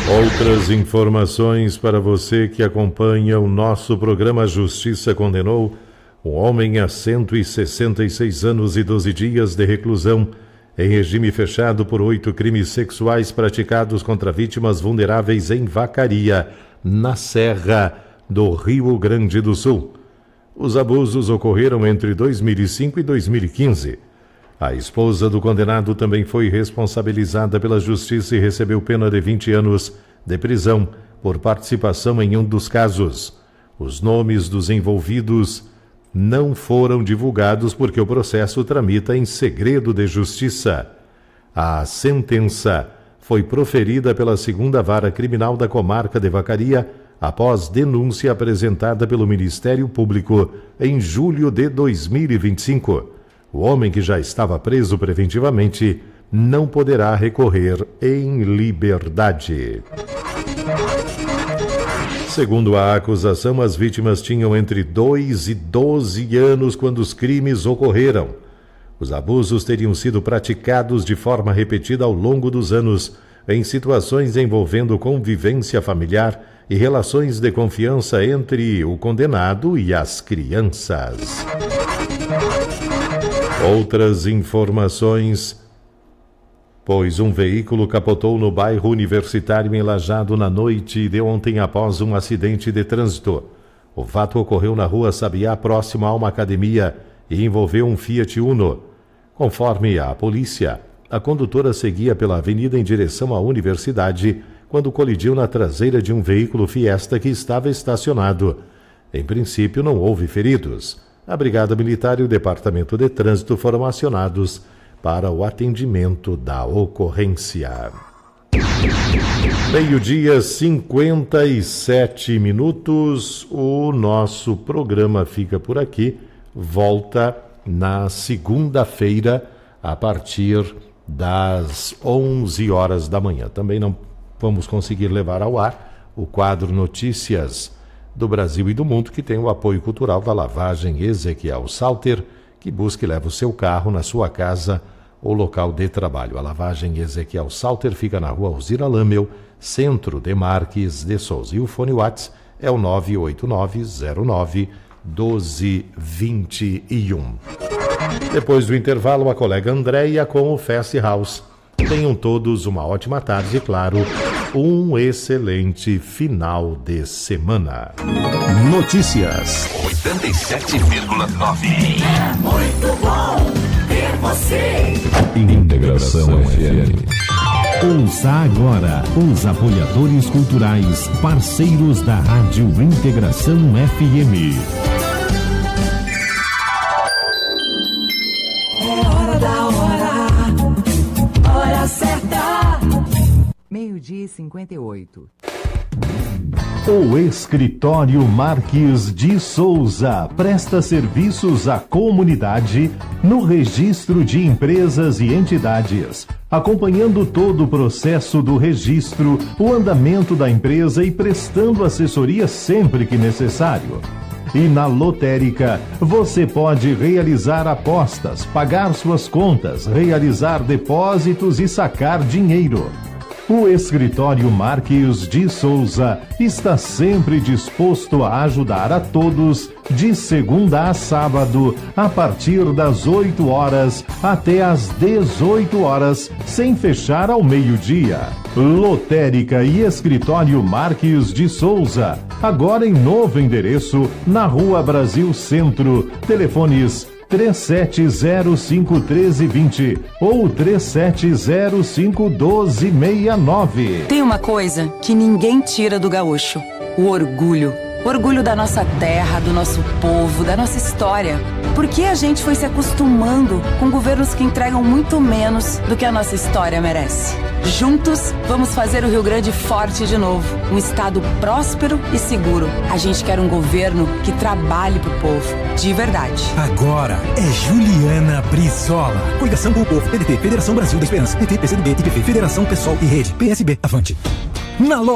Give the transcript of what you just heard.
Outras informações para você que acompanha o nosso programa. A Justiça condenou um homem a 166 anos e 12 dias de reclusão em regime fechado por 8 crimes sexuais praticados contra vítimas vulneráveis em Vacaria, na Serra do Rio Grande do Sul. Os abusos ocorreram entre 2005 e 2015. A esposa do condenado também foi responsabilizada pela Justiça e recebeu pena de 20 anos de prisão por participação em um dos casos. Os nomes dos envolvidos não foram divulgados porque o processo tramita em segredo de justiça. A sentença foi proferida pela 2ª Vara Criminal da Comarca de Vacaria após denúncia apresentada pelo Ministério Público em julho de 2025. O homem, que já estava preso preventivamente, não poderá recorrer em liberdade. Segundo a acusação, as vítimas tinham entre 2 e 12 anos quando os crimes ocorreram. Os abusos teriam sido praticados de forma repetida ao longo dos anos, em situações envolvendo convivência familiar e relações de confiança entre o condenado e as crianças. Outras informações, pois um veículo capotou no bairro Universitário em Lajeado na noite de ontem após um acidente de trânsito. O fato ocorreu na rua Sabiá, próximo a uma academia, e envolveu um Fiat Uno. Conforme a polícia, a condutora seguia pela avenida em direção à universidade quando colidiu na traseira de um veículo Fiesta que estava estacionado. Em princípio, não houve feridos. A Brigada Militar e o Departamento de Trânsito foram acionados para o atendimento da ocorrência. 12:57. O nosso programa fica por aqui. Volta na segunda-feira, a partir das 11 horas da manhã. Também não vamos conseguir levar ao ar o quadro Notícias do Brasil e do Mundo, que tem o apoio cultural da Lavagem Ezequiel Salter, que busca e leva o seu carro na sua casa ou local de trabalho. A Lavagem Ezequiel Salter fica na rua Alzira Lamel, centro de Marques de Souza. E o fone WhatsApp é o 989091221. Depois do intervalo, a colega Andréia com o Fast House. Tenham todos uma ótima tarde e, claro, um excelente final de semana. Notícias 87,9. É muito bom ter você. Integração FM. Ouça agora os apoiadores culturais, parceiros da Rádio Integração FM. Hora certa. 12:58. O Escritório Marques de Souza presta serviços à comunidade no registro de empresas e entidades, acompanhando todo o processo do registro, o andamento da empresa e prestando assessoria sempre que necessário. E na lotérica, você pode realizar apostas, pagar suas contas, realizar depósitos e sacar dinheiro. O Escritório Marques de Souza está sempre disposto a ajudar a todos, de segunda a sábado, a partir das 8 horas até às 18 horas, sem fechar ao meio-dia. Lotérica e Escritório Marques de Souza, agora em novo endereço, na Rua Brasil Centro. Telefones 37051320 ou 37051269. Tem uma coisa que ninguém tira do gaúcho: o orgulho. Orgulho da nossa terra, do nosso povo, da nossa história. Por que a gente foi se acostumando com governos que entregam muito menos do que a nossa história merece? Juntos, vamos fazer o Rio Grande forte de novo. Um estado próspero e seguro. A gente quer um governo que trabalhe pro povo, de verdade. Agora é Juliana Brizola. Coligação com o Povo, PDT, Federação Brasil da Esperança, PT, PCdoB, IPV, Federação Pessoal e Rede, PSB, Avante. Na